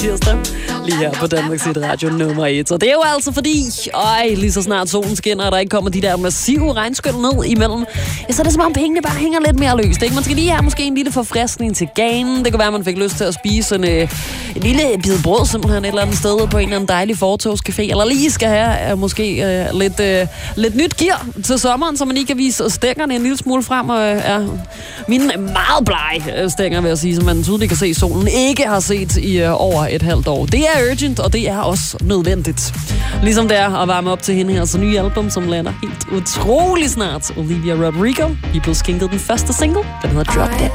tirsdag, lige her på Danmarks Radio nummer 1. Og det er jo altså fordi, lige så snart solen skinner, og der ikke kommer de der massive regnskyld ned imellem, ja, så er det som om pengene bare hænger lidt mere løst, ikke? Man skal lige have måske en lille forfriskning til ganen. Det kan være, at man fik lyst til at spise en lille bid brød simpelthen et eller andet sted på en eller anden dejlig fortovscafé, eller lige skal have måske lidt nyt gear til sommeren, så man lige kan vise stængerne en lille smule frem, og mine meget blege stænger, vil jeg sige, som man tydeligt kan se solen ikke har set i over et halvt år. Det er urgent, og det er også nødvendigt. Ligesom det er at varme op til hende her, så nye album, som lander helt utrolig snart. Olivia Rodrigo, I blev skænket den første single, den hedder Drop Dead.